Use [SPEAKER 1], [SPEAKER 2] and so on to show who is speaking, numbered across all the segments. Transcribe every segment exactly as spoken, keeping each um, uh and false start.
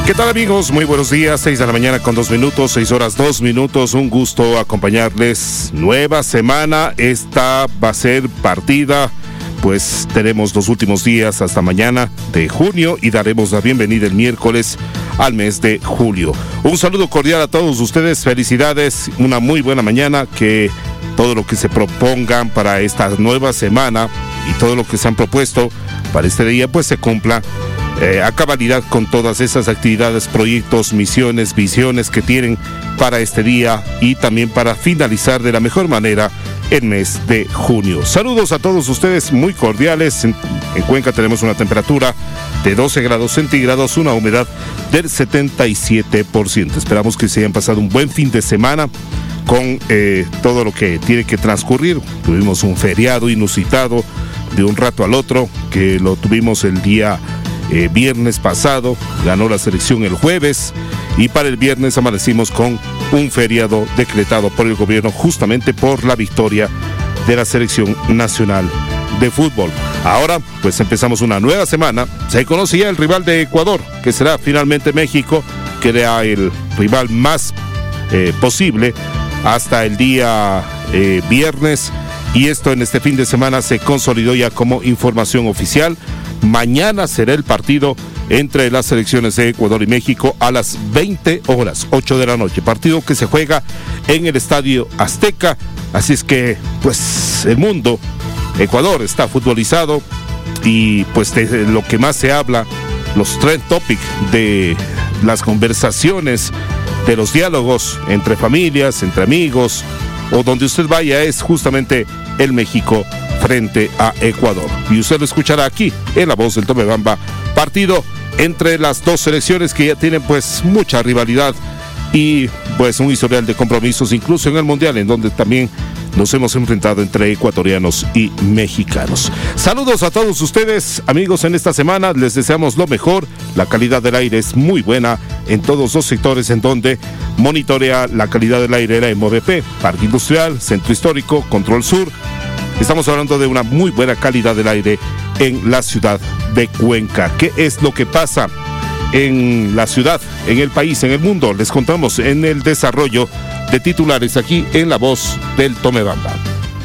[SPEAKER 1] ¿Qué tal, amigos? Muy buenos días, seis de la mañana con dos minutos, seis horas dos minutos, un gusto acompañarles. Nueva semana, esta va a ser partida, pues tenemos los últimos días hasta mañana de junio y daremos la bienvenida el miércoles al mes de julio. Un saludo cordial a todos ustedes, felicidades, una muy buena mañana, que todo lo que se propongan para esta nueva semana y todo lo que se han propuesto para este día, pues se cumpla Eh, a cabalidad con todas esas actividades, proyectos, misiones, visiones que tienen para este día y también para finalizar de la mejor manera el mes de junio. Saludos a todos ustedes muy cordiales. En, en Cuenca tenemos una temperatura de doce grados centígrados, una humedad del setenta y siete por ciento. Esperamos que se hayan pasado un buen fin de semana con eh, todo lo que tiene que transcurrir. Tuvimos un feriado inusitado de un rato al otro, que lo tuvimos el día Eh, viernes pasado, ganó la selección el jueves y para el viernes amanecimos con un feriado decretado por el gobierno justamente por la victoria de la selección nacional de fútbol. Ahora pues empezamos una nueva semana. Se conoce ya el rival de Ecuador, que será finalmente México, que era el rival más eh, posible hasta el día eh, viernes, y esto en este fin de semana se consolidó ya como información oficial. Mañana será el partido entre las selecciones de Ecuador y México a las veinte horas, ocho de la noche. Partido que se juega en el Estadio Azteca. Así es que, pues, el mundo, Ecuador está futbolizado y, pues, de lo que más se habla, los trend topics de las conversaciones, de los diálogos entre familias, entre amigos, o donde usted vaya, es justamente el México frente a Ecuador. Y usted lo escuchará aquí en La Voz del Tomebamba. Partido entre las dos selecciones que ya tienen pues mucha rivalidad y pues un historial de compromisos, incluso en el Mundial, en donde también nos hemos enfrentado entre ecuatorianos y mexicanos. Saludos a todos ustedes, amigos, en esta semana. Les deseamos lo mejor. La calidad del aire es muy buena en todos los sectores en donde monitorea la calidad del aire la M O V P, Parque Industrial, Centro Histórico, Control Sur. Estamos hablando de una muy buena calidad del aire en la ciudad de Cuenca. ¿Qué es lo que pasa en la ciudad, en el país, en el mundo? Les contamos en el desarrollo de titulares aquí en La Voz del Tomebamba.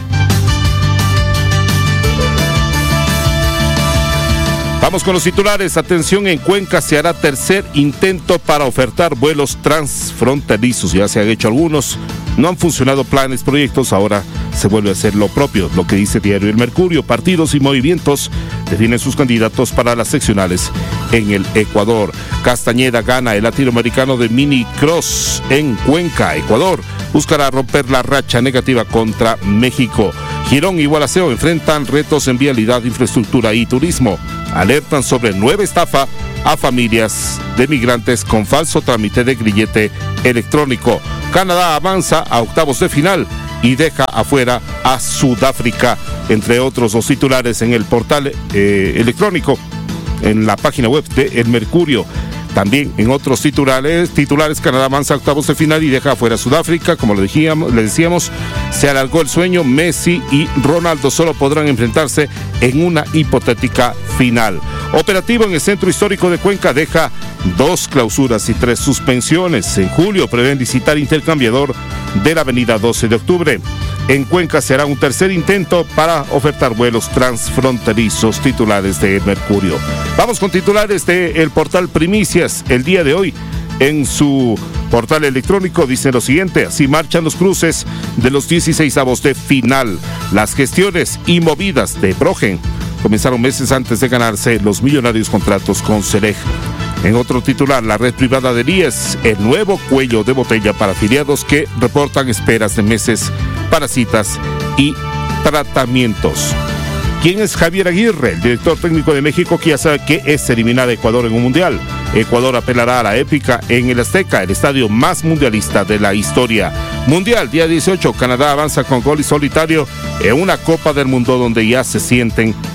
[SPEAKER 1] Vamos con los titulares. Atención, en Cuenca se hará tercer intento para ofertar vuelos transfronterizos. Ya se han hecho algunos, no han funcionado planes, proyectos, ahora se vuelve a hacer lo propio. Lo que dice Diario El Mercurio: partidos y movimientos definen sus candidatos para las seccionales en el Ecuador. Castañeda gana el latinoamericano de minicross en Cuenca. Ecuador buscará romper la racha negativa contra México. Girón y Gualaceo enfrentan retos en vialidad, infraestructura y turismo. Alertan sobre nueva estafa a familias de migrantes con falso trámite de grillete electrónico. Canadá avanza a octavos de final y deja afuera a Sudáfrica, entre otros los titulares en el portal eh, electrónico, en la página web de El Mercurio. También en otros titulares, titulares Canadá avanza a octavos de final y deja afuera a Sudáfrica. Como le decíamos, le decíamos, se alargó el sueño. Messi y Ronaldo solo podrán enfrentarse en una hipotética final. Operativo en el Centro Histórico de Cuenca deja dos clausuras y tres suspensiones. En julio prevén licitar intercambiador de la avenida doce de octubre. En Cuenca se hará un tercer intento para ofertar vuelos transfronterizos. Titulares de Mercurio. Vamos con titulares del portal Primicias. El día de hoy, en su portal electrónico, dice lo siguiente: así marchan los cruces de los dieciseisavos de final. Las gestiones y movidas de Brogen comenzaron meses antes de ganarse los millonarios contratos con Selec. En otro titular, la red privada del I E S, el nuevo cuello de botella para afiliados que reportan esperas de meses para citas y tratamientos. ¿Quién es Javier Aguirre, el director técnico de México, que ya sabe que es eliminar a Ecuador en un mundial? Ecuador apelará a la épica en el Azteca, el estadio más mundialista de la historia. Mundial, día dieciocho, Canadá avanza con gol y solitario en una Copa del Mundo donde ya se sienten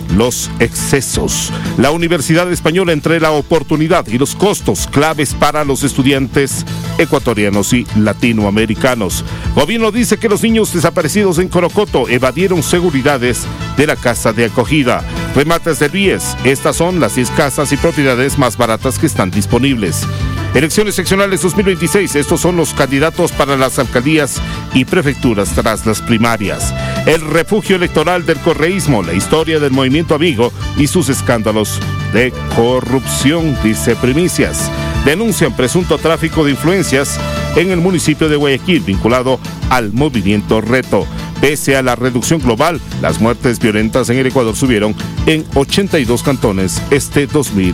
[SPEAKER 1] los excesos. La Universidad Española entre la oportunidad y los costos claves para los estudiantes ecuatorianos y latinoamericanos. Gobierno dice que los niños desaparecidos en Corocoto evadieron seguridades de la casa de acogida. Remates del B I E S. Estas son las diez casas y propiedades más baratas que están disponibles. Elecciones seccionales dos mil veintiséis. Estos son los candidatos para las alcaldías y prefecturas tras las primarias. El refugio electoral del correísmo, la historia del movimiento amigo y sus escándalos de corrupción, dice Primicias. Denuncian presunto tráfico de influencias en el municipio de Guayaquil vinculado al movimiento Reto. Pese a la reducción global, las muertes violentas en el Ecuador subieron en ochenta y dos cantones este dos mil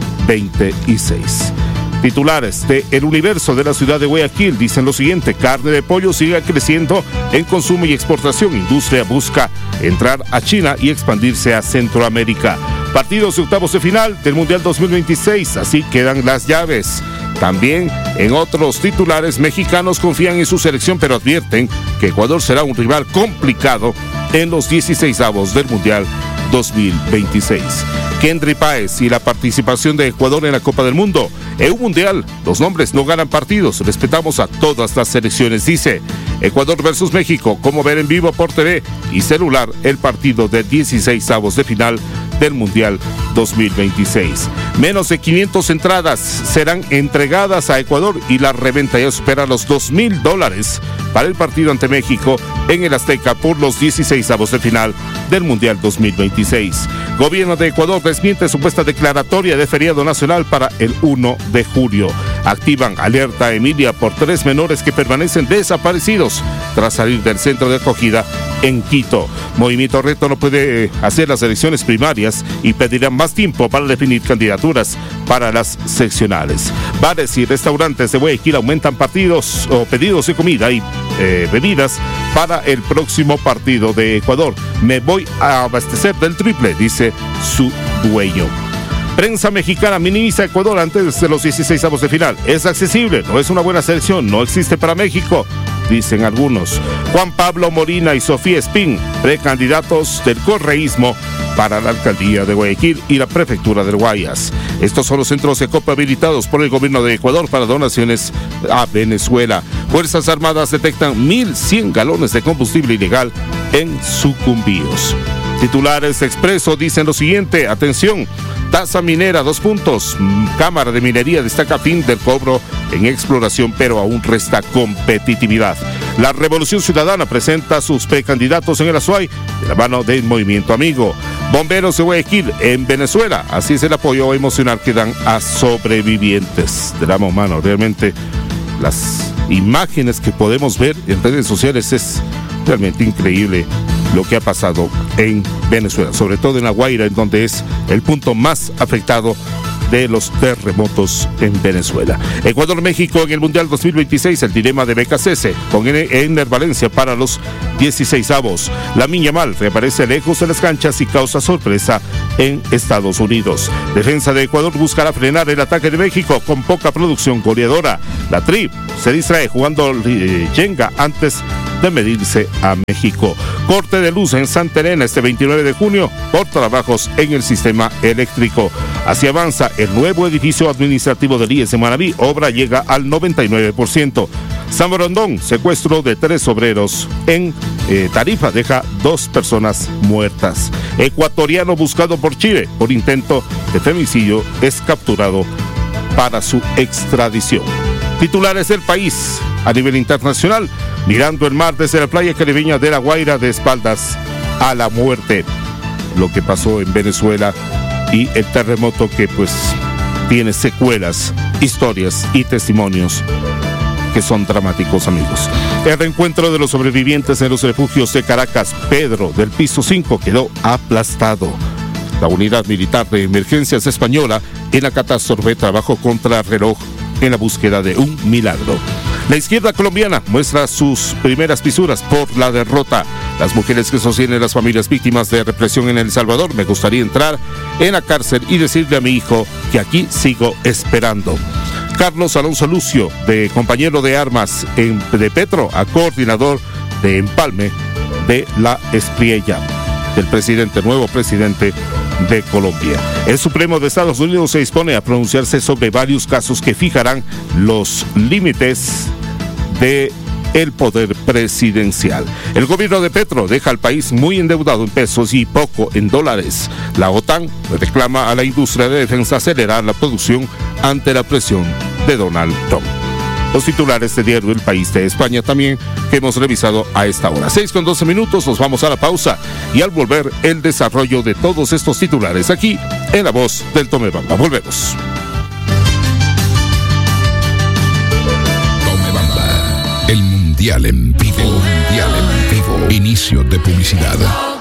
[SPEAKER 1] veintiséis. Titulares de El Universo de la ciudad de Guayaquil dicen lo siguiente: carne de pollo sigue creciendo en consumo y exportación. Industria busca entrar a China y expandirse a Centroamérica. Partidos de octavos de final del Mundial dos mil veintiséis, así quedan las llaves. También en otros titulares, mexicanos confían en su selección, pero advierten que Ecuador será un rival complicado en los dieciseisavos del Mundial dos mil veintiséis. Kendry Páez y la participación de Ecuador en la Copa del Mundo. En un mundial, los nombres no ganan partidos, respetamos a todas las selecciones, dice. Ecuador versus México, cómo ver en vivo por T V y celular el partido de dieciseisavos de final del Mundial dos mil veintiséis. Menos de quinientas entradas serán entregadas a Ecuador y la reventa ya supera los dos mil dólares para el partido ante México en el Azteca por los dieciseisavos de final del Mundial dos mil veintiséis. Gobierno de Ecuador desmiente supuesta declaratoria de feriado nacional para el uno de julio. Activan alerta Emilia por tres menores que permanecen desaparecidos tras salir del centro de acogida en Quito. Movimiento Reto no puede hacer las elecciones primarias y pedirán más tiempo para definir candidaturas para las seccionales. Bares y restaurantes de Guayaquil aumentan partidos o pedidos de comida y eh, bebidas para el próximo partido de Ecuador. Me voy a abastecer del triple, dice su dueño. Prensa mexicana minimiza a Ecuador antes de los dieciseisavos de final. Es accesible, no es una buena selección, no existe para México, dicen algunos. Juan Pablo Molina y Sofía Espín, precandidatos del correísmo para la alcaldía de Guayaquil y la prefectura del Guayas. Estos son los centros de copa habilitados por el gobierno de Ecuador para donaciones a Venezuela. Fuerzas Armadas detectan mil cien galones de combustible ilegal en Sucumbíos. Titulares de Expreso dicen lo siguiente: atención, tasa minera, dos puntos. Cámara de Minería destaca fin del cobro en exploración, pero aún resta competitividad. La Revolución Ciudadana presenta sus precandidatos en el Azuay de la mano del Movimiento Amigo. Bomberos de Guayaquil en Venezuela, así es el apoyo emocional que dan a sobrevivientes. Drama humano, realmente las imágenes que podemos ver en redes sociales es realmente increíble lo que ha pasado en Venezuela, sobre todo en La Guaira, en donde es el punto más afectado de los terremotos en Venezuela. Ecuador-México en el Mundial dos mil veintiséis, el dilema de Becasese con Ener Valencia para los dieciseisavos. Lamine Yamal reaparece lejos de las canchas y causa sorpresa en Estados Unidos. Defensa de Ecuador buscará frenar el ataque de México con poca producción goleadora. La Tri se distrae jugando eh, Jenga antes de medirse a México. Corte de luz en Santa Elena este veintinueve de junio por trabajos en el sistema eléctrico. Así avanza el nuevo edificio administrativo del I E S de Manabí. Obra llega al noventa y nueve por ciento. San Borondón, secuestro de tres obreros en eh, Tarifa deja dos personas muertas. Ecuatoriano buscado por Chile por intento de femicidio es capturado para su extradición. Titulares del país a nivel internacional: mirando el mar desde la playa caribeña de La Guaira, de espaldas a la muerte. Lo que pasó en Venezuela y el terremoto que pues tiene secuelas, historias y testimonios que son dramáticos, amigos. El reencuentro de los sobrevivientes en los refugios de Caracas. Pedro, del piso cinco, quedó aplastado. La unidad militar de emergencias española en la catástrofe trabajó contra reloj en la búsqueda de un milagro. La izquierda colombiana muestra sus primeras fisuras por la derrota. Las mujeres que sostienen las familias víctimas de represión en El Salvador: me gustaría entrar en la cárcel y decirle a mi hijo que aquí sigo esperando. Carlos Alonso Lucio, de compañero de armas en, de Petro a coordinador de empalme de la Espriella. del presidente, nuevo presidente de Colombia. El Supremo de Estados Unidos se dispone a pronunciarse sobre varios casos que fijarán los límites de el poder presidencial. El gobierno de Petro deja al país muy endeudado en pesos y poco en dólares. La OTAN reclama a la industria de defensa acelerar la producción ante la presión de Donald Trump. Los titulares de Diario El País de España también que hemos revisado a esta hora. seis con doce minutos, nos vamos a la pausa y al volver el desarrollo de todos estos titulares aquí en La Voz del Tomebamba. Volvemos.
[SPEAKER 2] Tomebamba, el mundial en vivo, mundial en vivo. Inicio de publicidad.